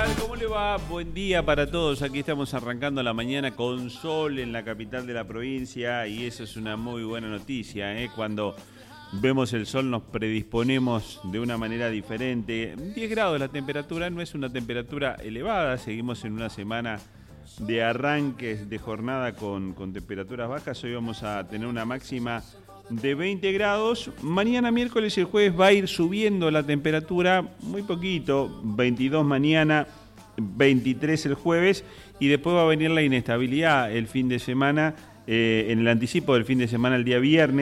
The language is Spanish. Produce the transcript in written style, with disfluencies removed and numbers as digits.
tal? ¿Cómo le va? Buen día para todos. Aquí estamos arrancando la mañana con sol en la capital de la provincia y eso es una muy buena noticia, ¿eh? Cuando vemos el sol nos predisponemos de una manera diferente. 10 grados la temperatura, no es una temperatura elevada, seguimos en una semana de arranques de jornada con temperaturas bajas. Hoy vamos a tener una máxima de 20 grados. Mañana miércoles y el jueves va a ir subiendo la temperatura muy poquito, 22 mañana, 23 el jueves, y después va a venir la inestabilidad el fin de semana, en el anticipo del fin de semana el día viernes.